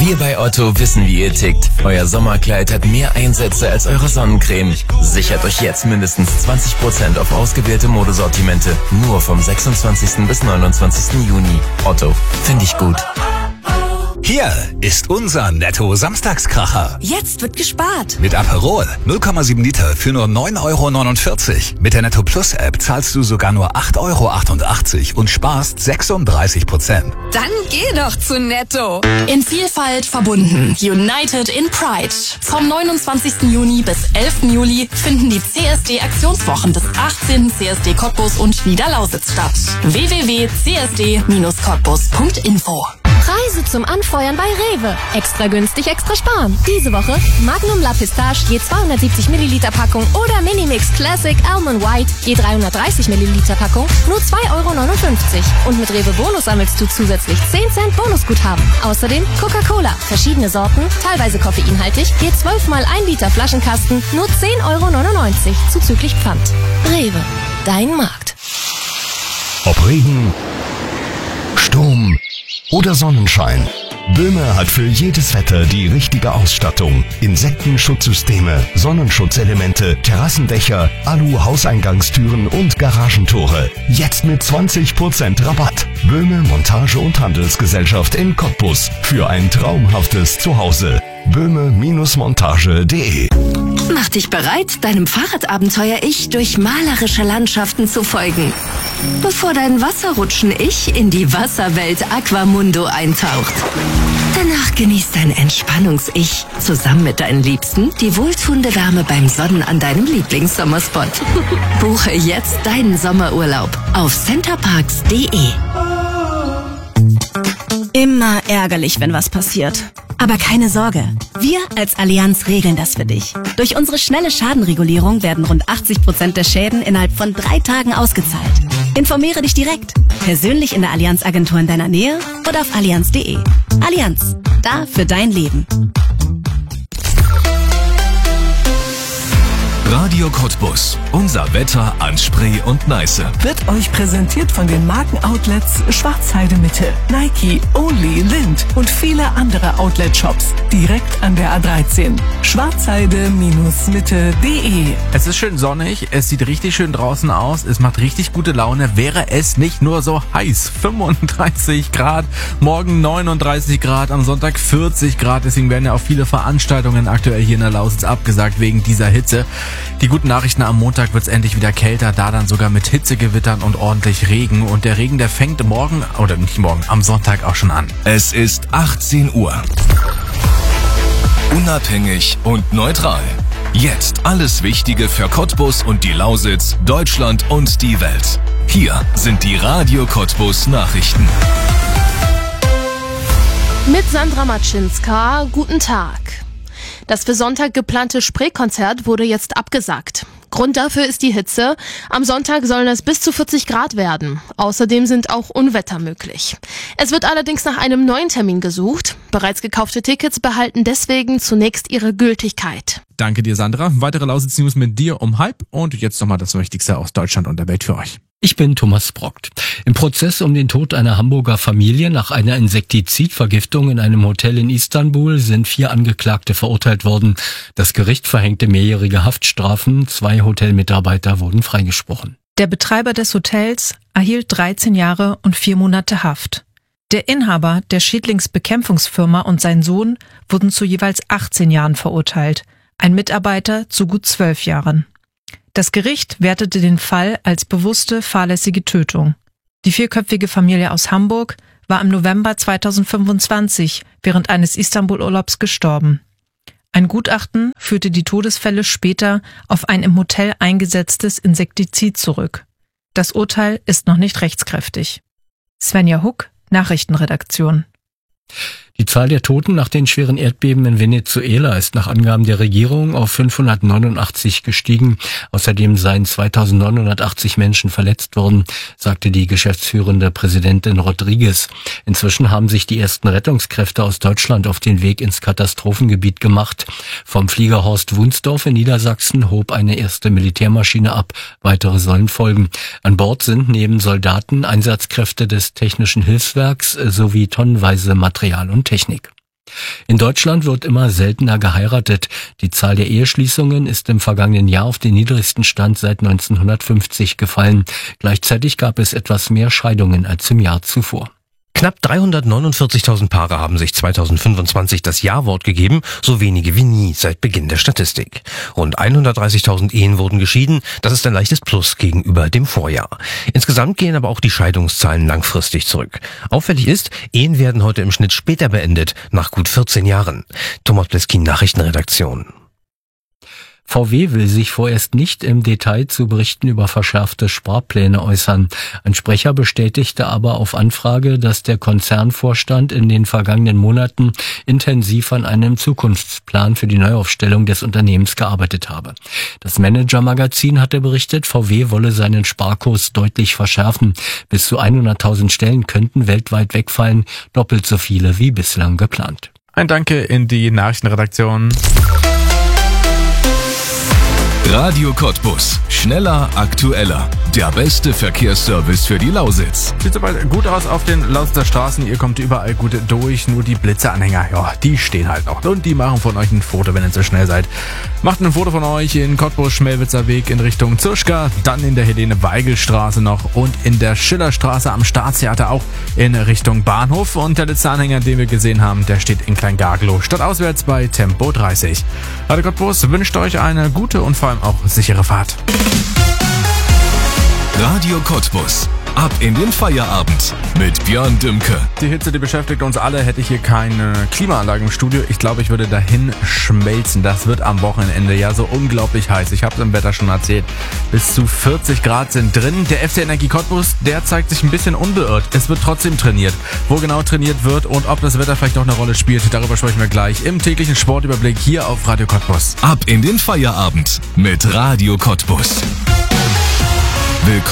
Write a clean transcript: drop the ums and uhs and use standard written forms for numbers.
Wir bei Otto wissen, wie ihr tickt. Euer Sommerkleid hat mehr Einsätze als eure Sonnencreme. Sichert euch jetzt mindestens 20% auf ausgewählte Modesortimente. Nur vom 26. bis 29. Juni. Otto, finde ich gut. Hier ist unser Netto-Samstagskracher. Jetzt wird gespart. Mit Aperol 0,7 Liter für nur 9,49 €. Mit der Netto Plus App zahlst du sogar nur 8,88 € und sparst 36%. Dann geh doch zu Netto. In Vielfalt verbunden. United in Pride. Vom 29. Juni bis 11. Juli finden die CSD-Aktionswochen des 18. CSD Cottbus und Niederlausitz statt. www.csd-cottbus.info. Preise zum Anfeuern bei Rewe. Extra günstig, extra sparen. Diese Woche Magnum La Pistache je 270 Milliliter Packung oder Minimix Classic Almond White je 330 Milliliter Packung nur 2,59 €. Und mit Rewe Bonus sammelst du zusätzlich 10 Cent Bonusguthaben. Außerdem Coca-Cola, verschiedene Sorten, teilweise koffeinhaltig, je 12 mal 1 Liter Flaschenkasten nur 10,99 € zuzüglich Pfand. Rewe, dein Markt. Ob Regen, Sturm oder Sonnenschein. Böhme hat für jedes Wetter die richtige Ausstattung. Insektenschutzsysteme, Sonnenschutzelemente, Terrassendächer, Alu-Hauseingangstüren und Garagentore. Jetzt mit 20% Rabatt. Böhme Montage- und Handelsgesellschaft in Cottbus. Für ein traumhaftes Zuhause. böhme-montage.de. Mach dich bereit, deinem Fahrradabenteuer-Ich durch malerische Landschaften zu folgen. Bevor dein Wasserrutschen-Ich in die Wasserwelt Aquamundo eintaucht. Danach genießt dein Entspannungs-Ich zusammen mit deinen Liebsten die wohltuende Wärme beim Sonnen an deinem Lieblingssommerspot. Buche jetzt deinen Sommerurlaub auf centerparks.de. Immer ärgerlich, wenn was passiert. Aber keine Sorge, wir als Allianz regeln das für dich. Durch unsere schnelle Schadenregulierung werden rund 80% der Schäden innerhalb von 3 Tagen ausgezahlt. Informiere dich direkt, persönlich in der Allianz-Agentur in deiner Nähe oder auf allianz.de. Allianz, da für dein Leben. Radio Cottbus. Unser Wetter an Spree und Neiße. Wird euch präsentiert von den Markenoutlets Schwarzheide Mitte, Nike, Only, Lind und viele andere Outlet-Shops. Direkt an der A13. Schwarzheide-mitte.de. Es ist schön sonnig, es sieht richtig schön draußen aus, es macht richtig gute Laune. Wäre es nicht nur so heiß. 35 Grad, morgen 39 Grad, am Sonntag 40 Grad. Deswegen werden ja auch viele Veranstaltungen aktuell hier in der Lausitz abgesagt wegen dieser Hitze. Die guten Nachrichten: am Montag wird es endlich wieder kälter, da dann sogar mit Hitzegewittern und ordentlich Regen. Und der Regen, der fängt morgen, oder nicht morgen, am Sonntag auch schon an. Es ist 18 Uhr. Unabhängig und neutral. Jetzt alles Wichtige für Cottbus und die Lausitz, Deutschland und die Welt. Hier sind die Radio Cottbus Nachrichten. Mit Sandra Matschinska, guten Tag. Das für Sonntag geplante Spreekonzert wurde jetzt abgesagt. Grund dafür ist die Hitze. Am Sonntag sollen es bis zu 40 Grad werden. Außerdem sind auch Unwetter möglich. Es wird allerdings nach einem neuen Termin gesucht. Bereits gekaufte Tickets behalten deswegen zunächst ihre Gültigkeit. Danke dir, Sandra. Weitere Lausitz-News mit dir um 12:30. Und jetzt nochmal das Wichtigste aus Deutschland und der Welt für euch. Ich bin Thomas Brockt. Im Prozess um den Tod einer Hamburger Familie nach einer Insektizidvergiftung in einem Hotel in Istanbul sind 4 Angeklagte verurteilt worden. Das Gericht verhängte mehrjährige Haftstrafen. 2 Hotelmitarbeiter wurden freigesprochen. Der Betreiber des Hotels erhielt 13 Jahre und 4 Monate Haft. Der Inhaber der Schädlingsbekämpfungsfirma und sein Sohn wurden zu jeweils 18 Jahren verurteilt. Ein Mitarbeiter zu gut 12 Jahren. Das Gericht wertete den Fall als bewusste, fahrlässige Tötung. Die 4-köpfige Familie aus Hamburg war im November 2025 während eines Istanbul-Urlaubs gestorben. Ein Gutachten führte die Todesfälle später auf ein im Hotel eingesetztes Insektizid zurück. Das Urteil ist noch nicht rechtskräftig. Svenja Huck, Nachrichtenredaktion. Die Zahl der Toten nach den schweren Erdbeben in Venezuela ist nach Angaben der Regierung auf 589 gestiegen. Außerdem seien 2980 Menschen verletzt worden, sagte die geschäftsführende Präsidentin Rodriguez. Inzwischen haben sich die ersten Rettungskräfte aus Deutschland auf den Weg ins Katastrophengebiet gemacht. Vom Flieger Horst Wunsdorf in Niedersachsen hob eine erste Militärmaschine ab. Weitere sollen folgen. An Bord sind neben Soldaten Einsatzkräfte des Technischen Hilfswerks sowie tonnenweise Material und Technik. In Deutschland wird immer seltener geheiratet. Die Zahl der Eheschließungen ist im vergangenen Jahr auf den niedrigsten Stand seit 1950 gefallen. Gleichzeitig gab es etwas mehr Scheidungen als im Jahr zuvor. Knapp 349.000 Paare haben sich 2025 das Ja-Wort gegeben, so wenige wie nie seit Beginn der Statistik. Rund 130.000 Ehen wurden geschieden, das ist ein leichtes Plus gegenüber dem Vorjahr. Insgesamt gehen aber auch die Scheidungszahlen langfristig zurück. Auffällig ist, Ehen werden heute im Schnitt später beendet, nach gut 14 Jahren. Thomas Bleskin, Nachrichtenredaktion. VW will sich vorerst nicht im Detail zu Berichten über verschärfte Sparpläne äußern. Ein Sprecher bestätigte aber auf Anfrage, dass der Konzernvorstand in den vergangenen Monaten intensiv an einem Zukunftsplan für die Neuaufstellung des Unternehmens gearbeitet habe. Das Manager-Magazin hatte berichtet, VW wolle seinen Sparkurs deutlich verschärfen. Bis zu 100.000 Stellen könnten weltweit wegfallen, doppelt so viele wie bislang geplant. Ein Danke in die Nachrichtenredaktion. Radio Cottbus. Schneller, aktueller. Der beste Verkehrsservice für die Lausitz. Sieht soweit gut aus auf den Lausitzer Straßen. Ihr kommt überall gut durch. Nur die Blitzeranhänger, ja, die stehen halt noch. Und die machen von euch ein Foto, wenn ihr so schnell seid. Macht ein Foto von euch in Cottbus, Schmelwitzer Weg in Richtung Zirschka. Dann in der Helene-Weigel-Straße noch. Und in der Schillerstraße am Staatstheater auch in Richtung Bahnhof. Und der Blitzeranhänger, den wir gesehen haben, der steht in Kleingarglow. Stadtauswärts bei Tempo 30. Radio Cottbus wünscht euch eine gute und vor allem auch sichere Fahrt. Radio Cottbus. Ab in den Feierabend mit Björn Dümke. Die Hitze, die beschäftigt uns alle. Hätte ich hier keine Klimaanlage im Studio, ich glaube, ich würde dahin schmelzen. Das wird am Wochenende ja so unglaublich heiß. Ich habe es im Wetter schon erzählt. Bis zu 40 Grad sind drin. Der FC Energie Cottbus, der zeigt sich ein bisschen unbeirrt. Es wird trotzdem trainiert. Wo genau trainiert wird und ob das Wetter vielleicht noch eine Rolle spielt, darüber sprechen wir gleich im täglichen Sportüberblick hier auf Radio Cottbus. Ab in den Feierabend mit Radio Cottbus. Willkommen